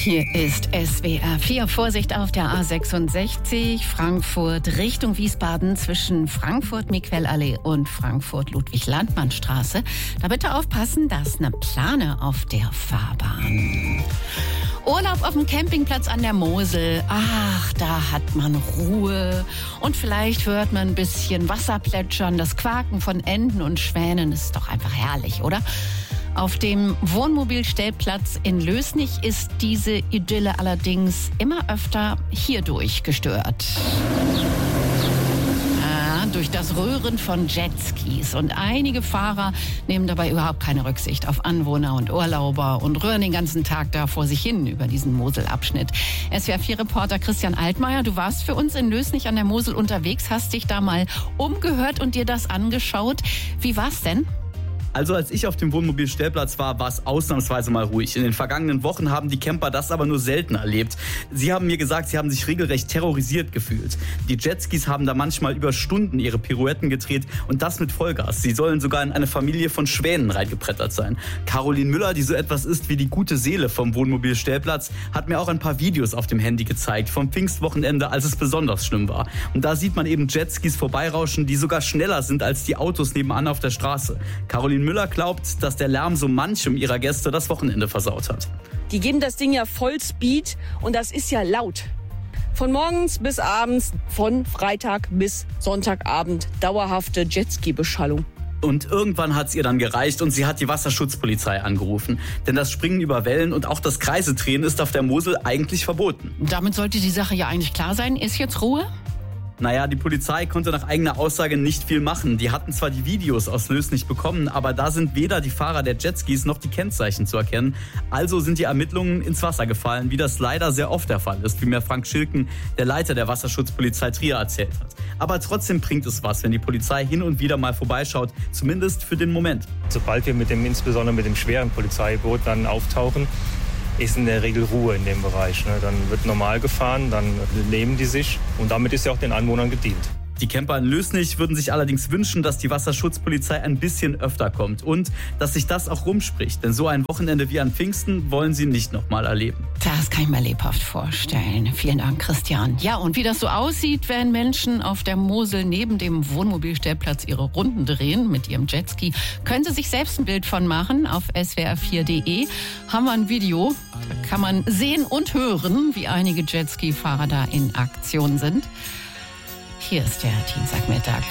Hier ist SWR 4. Vorsicht auf der A66 Frankfurt Richtung Wiesbaden zwischen Frankfurt-Miquellallee und Frankfurt-Ludwig-Landmann-Straße. Da bitte aufpassen, da ist eine Plane auf der Fahrbahn. Urlaub auf dem Campingplatz an der Mosel. Ach, da hat man Ruhe. Und vielleicht hört man ein bisschen Wasser plätschern. Das Quaken von Enten und Schwänen ist doch einfach herrlich, oder? Auf dem Wohnmobilstellplatz in Lösnich ist diese Idylle allerdings immer öfter hierdurch gestört. Durch das Röhren von Jetskis. Und einige Fahrer nehmen dabei überhaupt keine Rücksicht auf Anwohner und Urlauber und rühren den ganzen Tag da vor sich hin über diesen Moselabschnitt. SWR4-Reporter Christian Altmaier, du warst für uns in Lösnich an der Mosel unterwegs, hast dich da mal umgehört und dir das angeschaut. Wie war's denn? Also als ich auf dem Wohnmobilstellplatz war es ausnahmsweise mal ruhig. In den vergangenen Wochen haben die Camper das aber nur selten erlebt. Sie haben mir gesagt, sie haben sich regelrecht terrorisiert gefühlt. Die Jetskis haben da manchmal über Stunden ihre Pirouetten gedreht und das mit Vollgas. Sie sollen sogar in eine Familie von Schwänen reingebrettert sein. Caroline Müller, die so etwas ist wie die gute Seele vom Wohnmobilstellplatz, hat mir auch ein paar Videos auf dem Handy gezeigt vom Pfingstwochenende, als es besonders schlimm war. Und da sieht man eben Jetskis vorbeirauschen, die sogar schneller sind als die Autos nebenan auf der Straße. Caroline Müller glaubt, dass der Lärm so manchem ihrer Gäste das Wochenende versaut hat. Die geben das Ding ja voll Speed und das ist ja laut. Von morgens bis abends, von Freitag bis Sonntagabend dauerhafte Jetski-Beschallung. Und irgendwann hat es ihr dann gereicht und sie hat die Wasserschutzpolizei angerufen. Denn das Springen über Wellen und auch das Kreisedrehen ist auf der Mosel eigentlich verboten. Damit sollte die Sache ja eigentlich klar sein. Ist jetzt Ruhe? Naja, die Polizei konnte nach eigener Aussage nicht viel machen. Die hatten zwar die Videos aus Lösnich bekommen, aber da sind weder die Fahrer der Jetskis noch die Kennzeichen zu erkennen. Also sind die Ermittlungen ins Wasser gefallen, wie das leider sehr oft der Fall ist, wie mir Frank Schilken, der Leiter der Wasserschutzpolizei Trier, erzählt hat. Aber trotzdem bringt es was, wenn die Polizei hin und wieder mal vorbeischaut, zumindest für den Moment. Sobald wir insbesondere mit dem schweren Polizeiboot dann auftauchen, ist in der Regel Ruhe in dem Bereich. Dann wird normal gefahren, dann nehmen die sich und damit ist ja auch den Anwohnern gedient. Die Camper in Lösnich würden sich allerdings wünschen, dass die Wasserschutzpolizei ein bisschen öfter kommt und dass sich das auch rumspricht. Denn so ein Wochenende wie an Pfingsten wollen sie nicht nochmal erleben. Das kann ich mir lebhaft vorstellen. Vielen Dank, Christian. Ja, und wie das so aussieht, wenn Menschen auf der Mosel neben dem Wohnmobilstellplatz ihre Runden drehen mit ihrem Jetski, können Sie sich selbst ein Bild von machen. Auf swr4.de haben wir ein Video. Da kann man sehen und hören, wie einige Jetski-Fahrer da in Aktion sind. Hier ist der Dienstagmittag.